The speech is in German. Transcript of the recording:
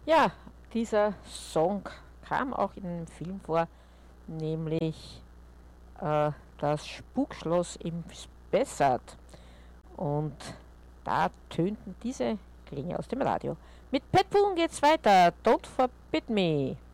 Ja, dieser Song kam auch in einem Film vor, nämlich das Spukschloss im Spessart. Und da tönten diese Klänge aus dem Radio. Mit Pet Boone geht's weiter. Don't Forbid Me.